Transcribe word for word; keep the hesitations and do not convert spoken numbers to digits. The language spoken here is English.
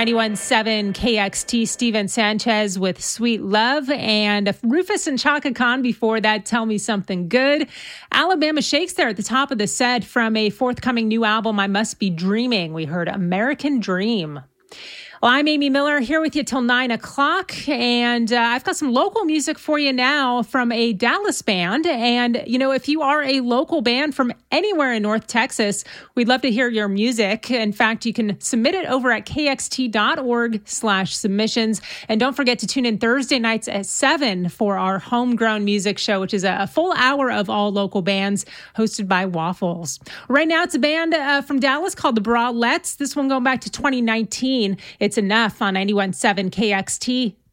ninety-one point seven K X T, Steven Sanchez with Sweet Love, and Rufus and Chaka Khan before that, Tell Me Something Good. Alabama Shakes there at the top of the set from a forthcoming new album, I Must Be Dreaming. We heard American Dream. Well, I'm Amy Miller here with you till nine o'clock, and uh, I've got some local music for you now from a Dallas band. And, you know, if you are a local band from anywhere in North Texas, we'd love to hear your music. In fact, you can submit it over at kxt.org slash submissions. And don't forget to tune in Thursday nights at seven for our Homegrown Music Show, which is a full hour of all local bands hosted by Waffles. Right now, it's a band uh, from Dallas called the Bralettes. This one going back to twenty nineteen. It's Enough on ninety-one point seven K X T.